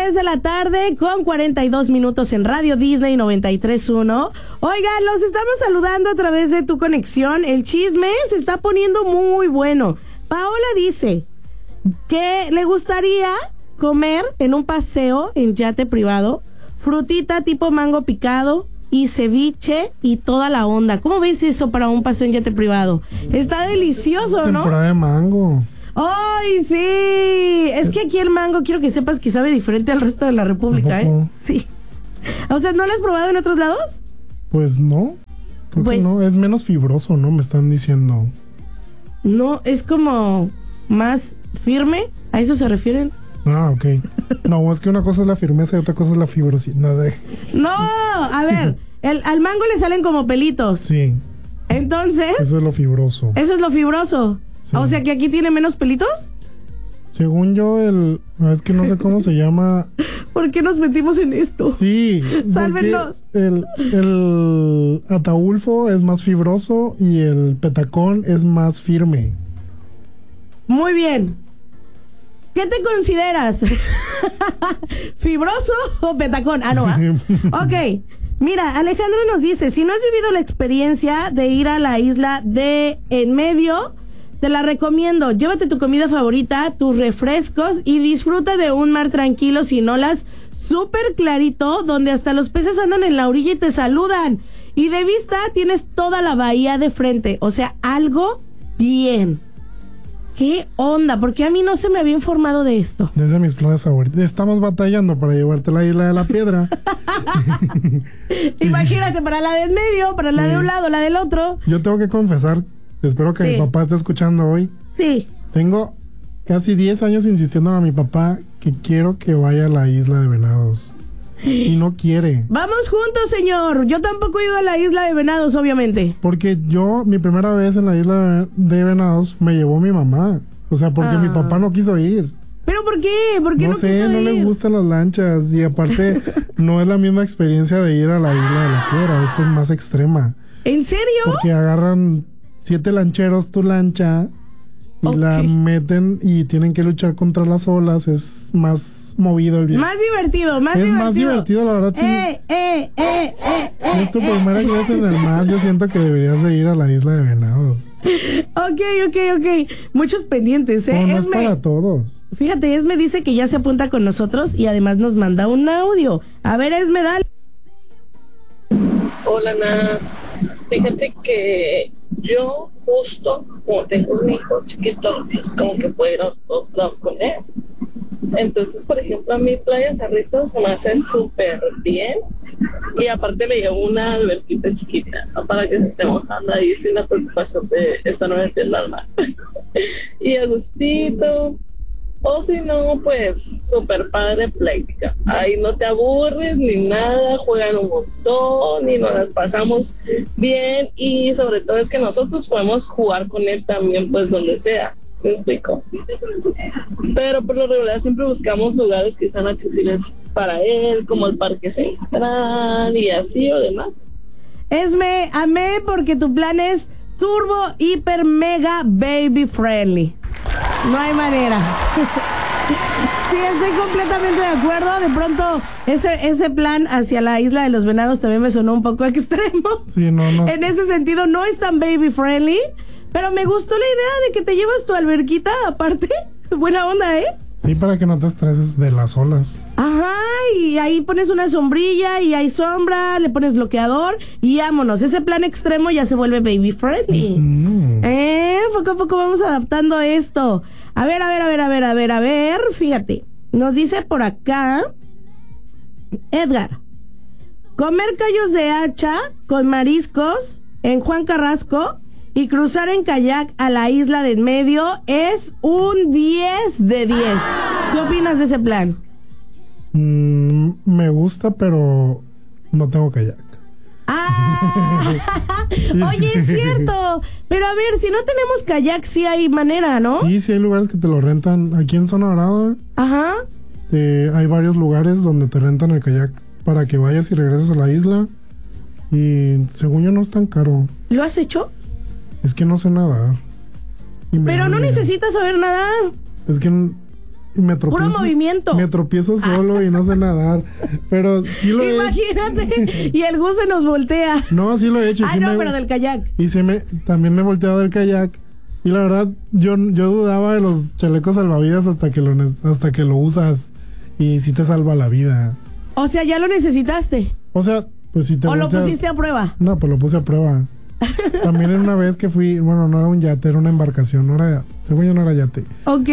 3 de la tarde con 42 minutos en Radio Disney 93.1. Oigan, los estamos saludando a través de tu conexión. El chisme se está poniendo muy bueno. Paola dice que le gustaría comer en un paseo en yate privado frutita tipo mango picado y ceviche y toda la onda. ¿Cómo ves eso para un paseo en yate privado? Está delicioso, ¿no? Temporada de mango. ¡Ay, sí! Es que aquí el mango, quiero que sepas que sabe diferente al resto de la República, ¿eh? Sí. O sea, ¿no lo has probado en otros lados? Pues no. Creo que no. Es menos fibroso, ¿no? Me están diciendo. No, es como más firme. ¿A eso se refieren? Ah, ok. No, es que una cosa es la firmeza y otra cosa es la fibrosidad. No, a ver, al mango le salen como pelitos. Sí. Entonces... Eso es lo fibroso. Eso es lo fibroso. Sí. O sea, que aquí tiene menos pelitos. Según yo, es que no sé cómo se llama. ¿Por qué nos metimos en esto? Sí. Sálvenos. El ataulfo es más fibroso y el petacón es más firme. Muy bien. ¿Qué te consideras? ¿Fibroso o petacón? Ah, no. Ok. Mira, Alejandro nos dice, si no has vivido la experiencia de ir a la isla de En Medio, te la recomiendo. Llévate tu comida favorita, tus refrescos y disfruta de un mar tranquilo sin olas, súper clarito, donde hasta los peces andan en la orilla y te saludan. Y de vista tienes toda la bahía de frente. O sea, algo bien. ¿Qué onda? Porque a mí no se me había informado de esto. Desde mis planes favoritos. Estamos batallando para llevarte a la Isla de la Piedra. Imagínate, para la de En Medio, para la de un lado, la del otro. Yo tengo que confesar, espero que mi papá esté escuchando hoy. Sí. Tengo casi 10 años insistiendo a mi papá que quiero que vaya a la Isla de Venados. Y no quiere. Vamos juntos, señor. Yo tampoco he ido a la Isla de Venados, obviamente. Porque mi primera vez en la Isla de Venados me llevó mi mamá. O sea, porque mi papá no quiso ir. ¿Pero por qué? ¿Por qué no quiso ir? No sé, no le gustan las lanchas. Y aparte, no es la misma experiencia de ir a la Isla de la Piedra. Esta es más extrema. ¿En serio? Porque agarran 7 lancheros tu lancha y la meten y tienen que luchar contra las olas. Es más movido el viaje. Más divertido. Es más divertido, la verdad, sí. Es tu primera vez en el mar. Yo siento que deberías de ir a la Isla de Venados. Ok. Muchos pendientes, ¿eh? No es para todos. Fíjate, Esme dice que ya se apunta con nosotros y además nos manda un audio. A ver, Esme, dale. Hola, Ana. Fíjate que yo justo, como tengo un hijo chiquito, es como que puedo ir a todos lados con él. Entonces, por ejemplo, a mí Playa Cerritos se me hace súper bien. Y aparte le llevo una alberquita chiquita, ¿no? Para que se esté mojando ahí sin la preocupación de estar no metiendo al mar. Y a gustito. O si no, pues súper padre plática. Ahí no te aburres ni nada, juegan un montón y nos las pasamos bien. Y sobre todo es que nosotros podemos jugar con él también, pues donde sea. ¿Sí me explico? Pero por lo regular siempre buscamos lugares que sean accesibles para él, como el Parque Central y así o demás. Esme, amé porque tu plan es turbo, hiper, mega, baby friendly. No hay manera. Sí, estoy completamente de acuerdo. De pronto, ese plan hacia la Isla de los Venados también me sonó un poco extremo. Sí, no. En ese sentido, no es tan baby friendly. Pero me gustó la idea de que te llevas tu alberquita aparte. Buena onda, ¿eh? Sí, para que no te estreses de las olas. Ajá, y ahí pones una sombrilla y hay sombra, le pones bloqueador y vámonos. Ese plan extremo ya se vuelve baby friendly. Poco a poco vamos adaptando esto. A ver, fíjate. Nos dice por acá Edgar: comer callos de hacha con mariscos en Juan Carrasco y cruzar en kayak a la Isla de En Medio es un 10 de 10. ¿Qué opinas de ese plan? Me gusta, pero no tengo kayak. Oye, es cierto. Pero a ver, si no tenemos kayak, sí hay manera, ¿no? Sí hay lugares que te lo rentan. Aquí en Zona Dorada. Ajá. Hay varios lugares donde te rentan el kayak para que vayas y regreses a la isla. Y según yo no es tan caro. ¿Lo has hecho? Es que no sé nadar. Pero no necesitas saber nadar. Es que y me tropiezo. Puro movimiento. Me tropiezo solo y no sé nadar. Pero sí lo he hecho. Imagínate, y el Gus se nos voltea. No, sí lo he hecho. Sí pero del kayak. Y también me he volteado del kayak. Y la verdad, yo dudaba de los chalecos salvavidas hasta que lo usas. Y sí te salva la vida. O sea, ¿ya lo necesitaste? O sea, pues si te ¿O lo pusiste a prueba? No, pues lo puse a prueba. También en una vez que fui, bueno, no era un yate, era una embarcación, según yo no era yate. Ok.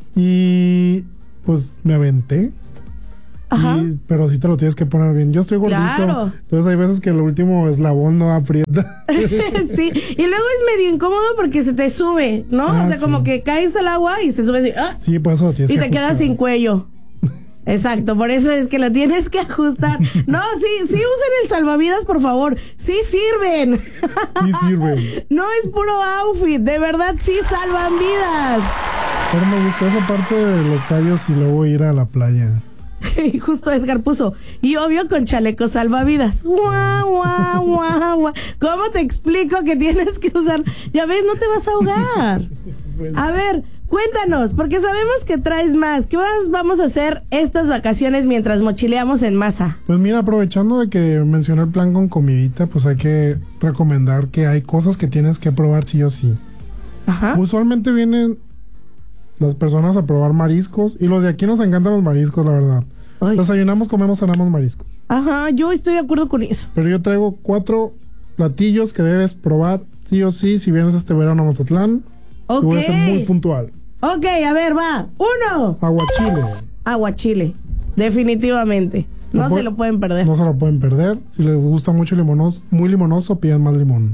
Y pues me aventé. Ajá. Pero sí te lo tienes que poner bien. Yo estoy gordito. Claro. Entonces hay veces que el último eslabón no aprieta. Sí. Y luego es medio incómodo porque se te sube, ¿no? O sea, como que caes al agua y se sube así. ¡Ah! Sí, pues eso tienes y que te quedas sin cuello. Exacto, por eso es que lo tienes que ajustar. No, sí usen el salvavidas, por favor. Sí sirven. Sí sirven. No es puro outfit, de verdad sí salvan vidas. Pero me gustó esa parte de los callos y luego ir a la playa. Justo Edgar puso, y obvio con chaleco salvavidas. ¡Guau, guau, guau, guau! ¿Cómo te explico que tienes que usar? Ya ves, no te vas a ahogar. A ver, cuéntanos, porque sabemos que traes más. ¿Qué más vamos a hacer estas vacaciones mientras mochileamos en masa? Pues mira, aprovechando de que mencioné el plan con comidita, pues hay que recomendar que hay cosas que tienes que probar sí o sí. Ajá. Usualmente vienen las personas a probar mariscos, y los de aquí nos encantan los mariscos, la verdad. Ay. Desayunamos, comemos, cenamos mariscos. Ajá, yo estoy de acuerdo con eso. Pero yo traigo 4 platillos que debes probar sí o sí si vienes este verano a Mazatlán. Ok. Voy a ser muy puntual. Ok, a ver, va. 1. Aguachile. Aguachile, definitivamente. No se lo pueden perder. No se lo pueden perder. Si les gusta mucho muy limonoso, pidan más limón.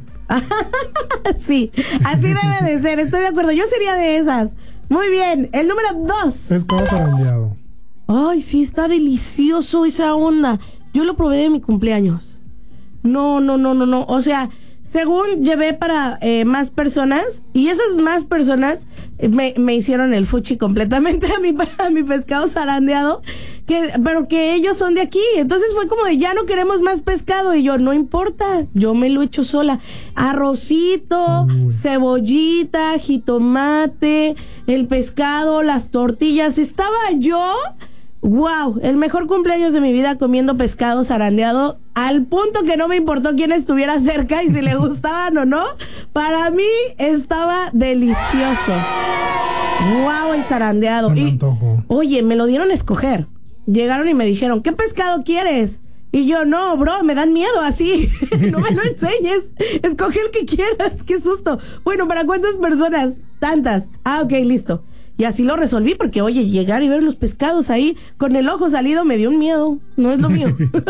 Sí, así debe de ser, estoy de acuerdo. Yo sería de esas. Muy bien, el número 2. Pescado zarandeado. Ay, sí, está delicioso esa onda. Yo lo probé de mi cumpleaños. No. O sea, según llevé para más personas, y esas más personas me hicieron el fuchi completamente a mi pescado zarandeado, pero que ellos son de aquí. Entonces fue como de, ya no queremos más pescado. Y yo, no importa, yo me lo echo sola. Arrocito, cebollita, jitomate, el pescado, las tortillas. Estaba yo... ¡Wow! El mejor cumpleaños de mi vida comiendo pescado zarandeado, al punto que no me importó quién estuviera cerca y si le gustaban o no. Para mí estaba delicioso. ¡Wow! El zarandeado. Oye, me lo dieron a escoger. Llegaron y me dijeron, ¿qué pescado quieres? Y yo, no, bro, me dan miedo así. No me lo enseñes. Escoge el que quieras. ¡Qué susto! Bueno, ¿para cuántas personas? Tantas. Ah, ok, listo. Y así lo resolví porque, oye, llegar y ver los pescados ahí con el ojo salido me dio un miedo. No es lo mío.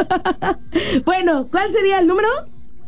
Bueno, ¿cuál sería el número?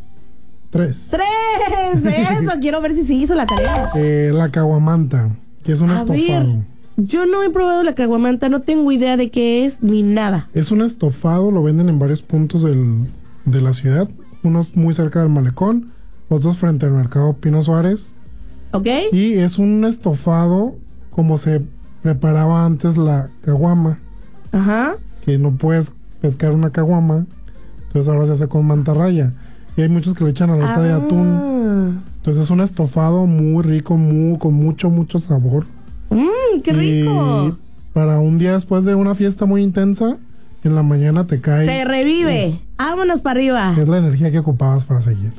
3. Eso, quiero ver si se hizo la tarea. La caguamanta, que es un estofado. Yo no he probado la caguamanta, no tengo idea de qué es ni nada. Es un estofado, lo venden en varios puntos de la ciudad. Unos muy cerca del malecón, otros frente al mercado Pino Suárez. Ok. Y es un estofado como se preparaba antes la caguama. Ajá. Que no puedes pescar una caguama, entonces ahora se hace con mantarraya. Y hay muchos que le echan aleta de atún. Entonces es un estofado muy rico, con mucho sabor. ¡Qué rico! Y para un día después de una fiesta muy intensa, en la mañana te cae. Te revive. Vámonos para arriba. Es la energía que ocupabas para seguir.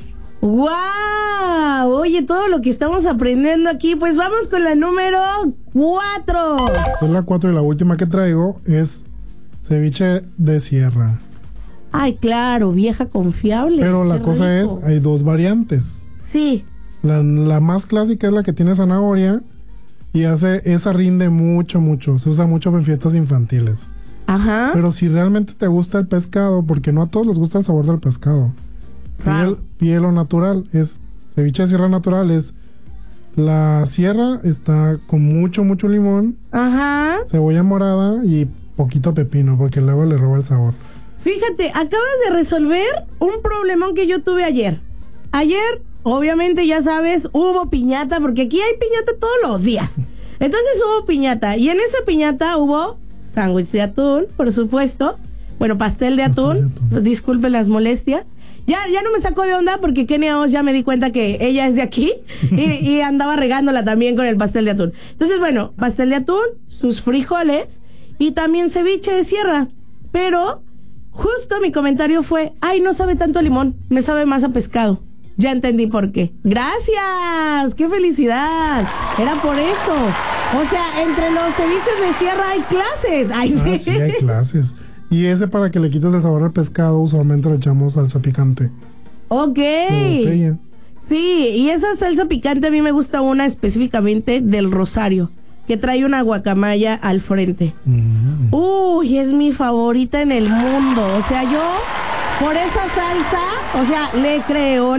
¡Wow! Oye, todo lo que estamos aprendiendo aquí. Pues vamos con la número 4. Es la 4 y la última que traigo es ceviche de sierra. Ay, claro, vieja confiable. Pero la cosa es, hay 2 variantes. Sí. La más clásica es la que tiene zanahoria y esa rinde mucho. Se usa mucho en fiestas infantiles. Ajá. Pero si realmente te gusta el pescado, porque no a todos les gusta el sabor del pescado. Piel o natural, es ceviche de sierra natural, es la sierra, está con mucho limón, ajá, cebolla morada y poquito pepino, porque luego le roba el sabor. Fíjate, acabas de resolver un problemón que yo tuve ayer. Ayer, obviamente, ya sabes, hubo piñata, porque aquí hay piñata todos los días. Entonces hubo piñata, y en esa piñata hubo sándwich de atún, por supuesto. Bueno, pastel de atún. Disculpen las molestias. Ya no me sacó de onda porque Kenia Oz ya me di cuenta que ella es de aquí y andaba regándola también con el pastel de atún. Entonces, bueno, pastel de atún, sus frijoles y también ceviche de sierra. Pero justo mi comentario fue, ay, no sabe tanto a limón, me sabe más a pescado. Ya entendí por qué. ¡Gracias! ¡Qué felicidad! Era por eso. O sea, entre los ceviches de sierra hay clases. Ay, sí. Sí, hay clases. Y ese, para que le quites el sabor al pescado, usualmente le echamos salsa picante. Ok. Sí, y esa salsa picante a mí me gusta una específicamente del Rosario, que trae una guacamaya al frente. Uy, es mi favorita en el mundo. O sea, yo por esa salsa, o sea, le creo.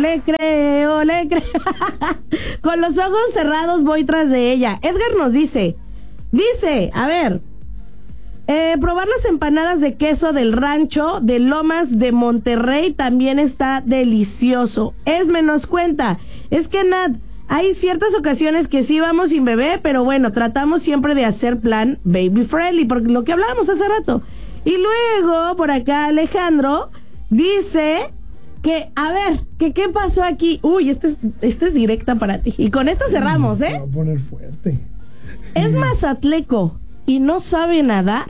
Con los ojos cerrados voy tras de ella. Edgar nos dice, a ver, probar las empanadas de queso del rancho de Lomas de Monterrey también está delicioso. Nos cuenta, es que Nat, hay ciertas ocasiones que sí vamos sin bebé, pero bueno, tratamos siempre de hacer plan baby friendly, por lo que hablábamos hace rato. Y luego, por acá Alejandro dice que, a ver, que qué pasó aquí. Uy, esta es directa para ti. Y con esta cerramos, Se va a poner fuerte. ¿Es mazatleco y no sabe nadar?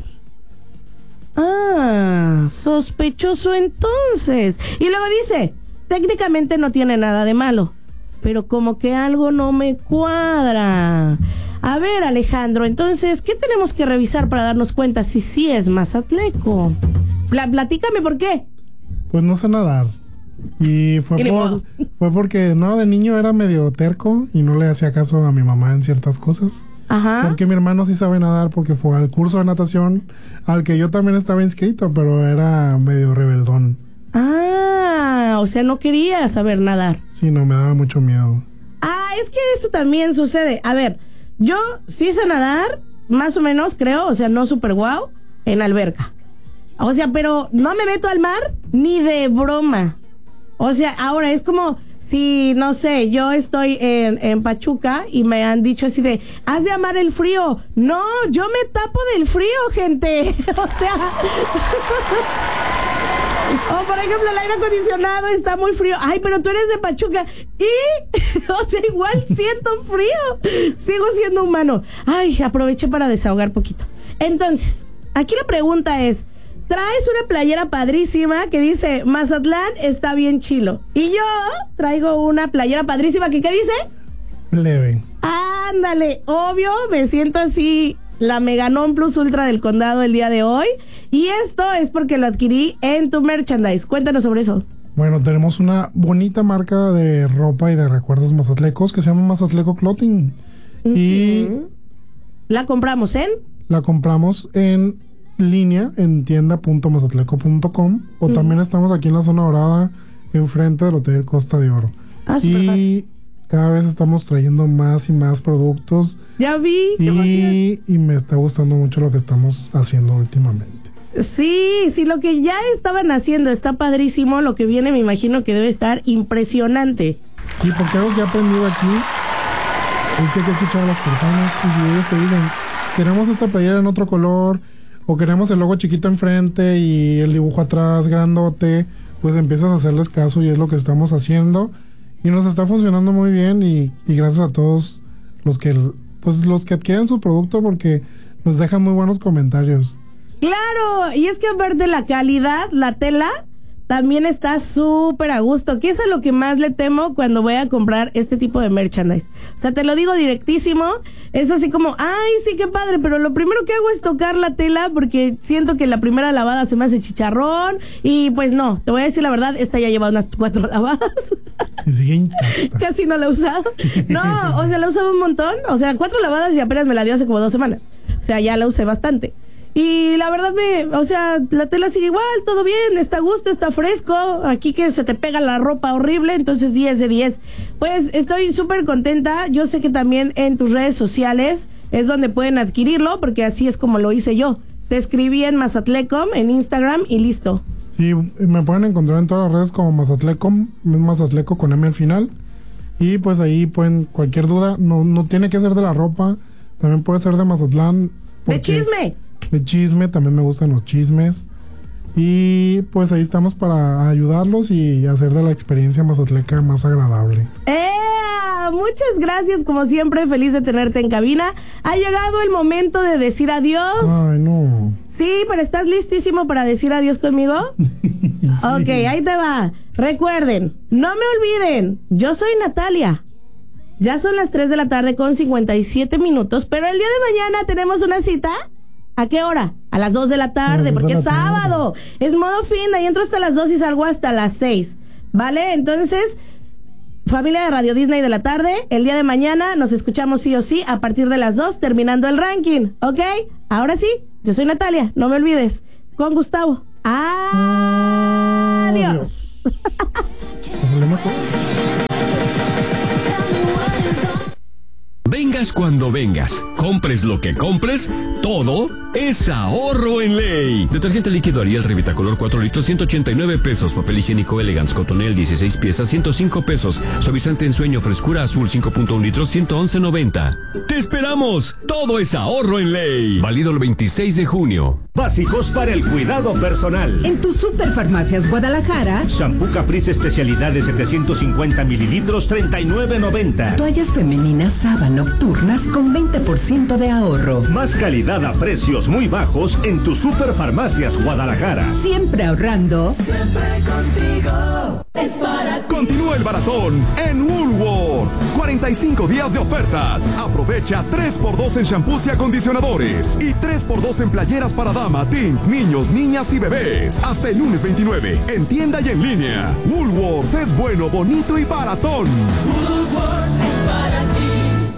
Ah, sospechoso entonces. Y luego dice, técnicamente no tiene nada de malo, pero como que algo no me cuadra. A ver, Alejandro, entonces, ¿qué tenemos que revisar para darnos cuenta si sí es mazatleco? Platícame por qué. Pues no sé nadar. Y fue porque de niño era medio terco y no le hacía caso a mi mamá en ciertas cosas. Ajá. Porque mi hermano sí sabe nadar porque fue al curso de natación al que yo también estaba inscrito, pero era medio rebeldón. Ah, o sea, no quería saber nadar. Sí, no, me daba mucho miedo. Ah, es que eso también sucede. A ver, yo sí sé nadar, más o menos, creo, o sea, no súper guau, en alberca. O sea, pero no me meto al mar ni de broma. O sea, ahora es como si, no sé, yo estoy en Pachuca y me han dicho así de, has de amar el frío. No, yo me tapo del frío, gente. O sea... O por ejemplo, el aire acondicionado está muy frío. Ay, pero tú eres de Pachuca. Y, o sea, igual siento frío. Sigo siendo humano. Ay, aproveché para desahogar poquito. Entonces, aquí la pregunta es, traes una playera padrísima que dice, Mazatlán está bien chilo. Y yo traigo una playera padrísima que, ¿qué dice? Leve. Ándale, obvio, me siento así... la mega non plus ultra del condado el día de hoy. Y esto es porque lo adquirí en tu merchandise. Cuéntanos sobre eso. Bueno, tenemos una bonita marca de ropa y de recuerdos mazatlecos que se llama Mazatleco Clothing. Y la compramos en línea en tienda.mazatleco.com o también estamos aquí en la zona dorada enfrente del Hotel Costa de Oro. Ah, súper fácil. Cada vez estamos trayendo más y más productos. Ya vi. Y me está gustando mucho lo que estamos haciendo últimamente. Sí, lo que ya estaban haciendo está padrísimo. Lo que viene me imagino que debe estar impresionante. Sí, porque algo que he aprendido aquí es que hay que escuchar a las personas. Y si ellos te dicen, queremos esta playera en otro color, o queremos el logo chiquito enfrente y el dibujo atrás grandote, pues empiezas a hacerles caso y es lo que estamos haciendo. Y nos está funcionando muy bien y gracias a todos los que adquieren su producto porque nos dejan muy buenos comentarios. Claro, y es que aparte la calidad, la tela, también está súper a gusto, que eso es lo que más le temo cuando voy a comprar este tipo de merchandise. O sea, te lo digo directísimo, es así como, ay, sí, qué padre, pero lo primero que hago es tocar la tela porque siento que la primera lavada se me hace chicharrón y pues no, te voy a decir la verdad, esta ya lleva unas 4 lavadas. Y sigue intacta. Casi no la he usado. No, o sea, la he usado un montón, o sea, 4 lavadas y apenas me la dio hace como 2 semanas. O sea, ya la usé bastante. Y la verdad o sea, la tela sigue igual, todo bien, está a gusto, está fresco, aquí que se te pega la ropa horrible, entonces 10 de 10. Pues estoy súper contenta, yo sé que también en tus redes sociales es donde pueden adquirirlo, porque así es como lo hice yo. Te escribí en Mazatlecom, en Instagram y listo. Sí, me pueden encontrar en todas las redes como Mazatlecom, Mazatleco con M al final. Y pues ahí pueden, cualquier duda, no tiene que ser de la ropa, también puede ser de Mazatlán. ¡De chisme! De chisme, también me gustan los chismes. Y pues ahí estamos para ayudarlos y hacer de la experiencia mazatleca más agradable. Muchas gracias, como siempre, feliz de tenerte en cabina. Ha llegado el momento de decir adiós. Ay, no. Sí, pero ¿estás listísimo para decir adiós conmigo? Sí. Ok, ahí te va. Recuerden, no me olviden, yo soy Natalia. Ya son las 3 de la tarde con 57 minutos, pero el día de mañana tenemos una cita. ¿A qué hora? A las 2 de la tarde, porque es sábado. Es modo fin, ahí entro hasta las 2 y salgo hasta las 6. ¿Vale? Entonces, familia de Radio Disney de la tarde, el día de mañana nos escuchamos sí o sí a partir de las 2, terminando el ranking. ¿Ok? Ahora sí, yo soy Natalia, no me olvides. Con Gustavo. Adiós. Vengas cuando vengas, compres lo que compres, todo es ahorro en ley. Detergente líquido Ariel Revitacolor 4 litros, 189 pesos. Papel higiénico Elegance Cotonel 16 piezas, 105 pesos. Suavizante en sueño Frescura Azul 5.1 litros, 111.90. ¡Te esperamos! Todo es ahorro en ley. Válido el 26 de junio. Básicos para el cuidado personal. En tu Superfarmacias Guadalajara. Shampoo Caprice especialidad de 750 mililitros, 39.90. Toallas femeninas Saba nocturnas con 20% de ahorro. Más calidad a precios muy bajos en tu Superfarmacias Guadalajara. Siempre ahorrando. Siempre contigo. Es para ti. Continúa el maratón en Woolworth. 45 días de ofertas. Aprovecha 3x2 en shampoos y acondicionadores. Y 3x2 en playeras para dama, teens, niños, niñas y bebés. Hasta el lunes 29. En tienda y en línea. Woolworth es bueno, bonito y baratón. Woolworth es para ti.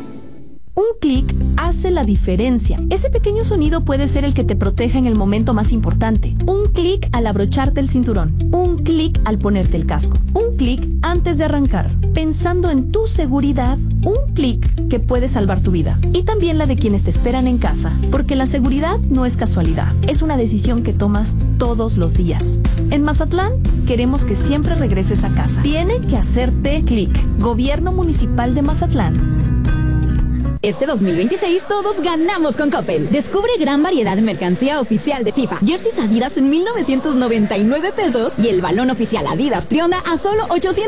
Un clic hace la diferencia. Ese pequeño sonido puede ser el que te proteja en el momento más importante. Un clic al abrocharte el cinturón. Un clic al ponerte el casco. Un clic antes de arrancar. Pensando en tu seguridad, un clic que puede salvar tu vida. Y también la de quienes te esperan en casa. Porque la seguridad no es casualidad. Es una decisión que tomas todos los días. En Mazatlán, queremos que siempre regreses a casa. Tiene que hacerte clic. Gobierno Municipal de Mazatlán. Este 2026 todos ganamos con Coppel. Descubre gran variedad de mercancía oficial de FIFA. Jerseys Adidas en 1,999 pesos y el balón oficial Adidas Trionda a solo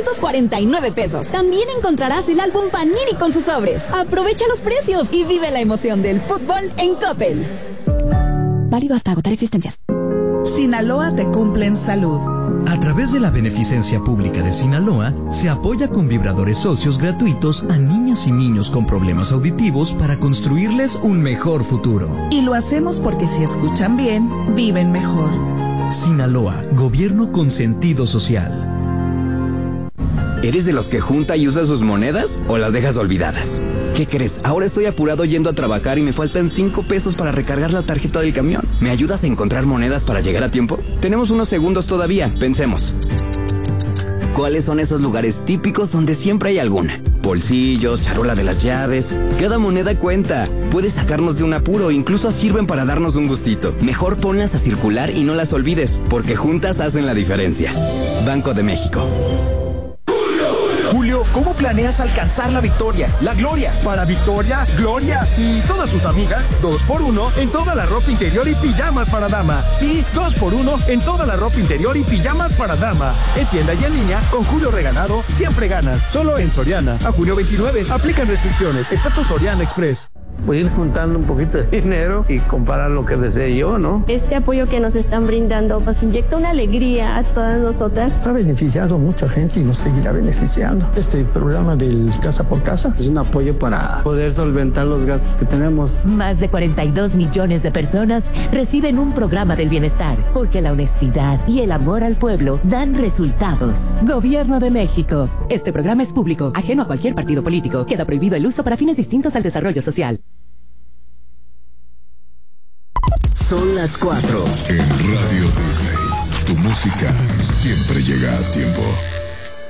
849 pesos. También encontrarás el álbum Panini con sus sobres. Aprovecha los precios y vive la emoción del fútbol en Coppel. Válido hasta agotar existencias. Sinaloa te cumple en salud. A través de la beneficencia pública de Sinaloa, se apoya con vibradores socios gratuitos a niñas y niños con problemas auditivos para construirles un mejor futuro. Y lo hacemos porque si escuchan bien, viven mejor. Sinaloa, gobierno con sentido social. ¿Eres de los que junta y usa sus monedas o las dejas olvidadas? ¿Qué crees? Ahora estoy apurado yendo a trabajar y me faltan 5 pesos para recargar la tarjeta del camión. ¿Me ayudas a encontrar monedas para llegar a tiempo? Tenemos unos segundos todavía, pensemos. ¿Cuáles son esos lugares típicos donde siempre hay alguna? Bolsillos, charola de las llaves. Cada moneda cuenta. Puede sacarnos de un apuro, incluso sirven para darnos un gustito. Mejor ponlas a circular y no las olvides, porque juntas hacen la diferencia. Banco de México. Julio, ¿cómo planeas alcanzar la victoria, la gloria? Para Victoria, Gloria y todas sus amigas, 2x1 en toda la ropa interior y pijamas para dama. Sí, 2x1 en toda la ropa interior y pijamas para dama. En tienda y en línea, con Julio Regalado, siempre ganas. Solo en Soriana. A junio 29, aplican restricciones, excepto Soriana Express. Voy a ir juntando un poquito de dinero y comparar lo que desee yo, ¿no? Este apoyo que nos están brindando nos inyecta una alegría a todas nosotras. Ha beneficiado a mucha gente y nos seguirá beneficiando. Este programa del Casa por Casa es un apoyo para poder solventar los gastos que tenemos. Más de 42 millones de personas reciben un programa del bienestar, porque la honestidad y el amor al pueblo dan resultados. Gobierno de México. Este programa es público, ajeno a cualquier partido político. Queda prohibido el uso para fines distintos al desarrollo social. Son las 4. En Radio Disney, tu música siempre llega a tiempo.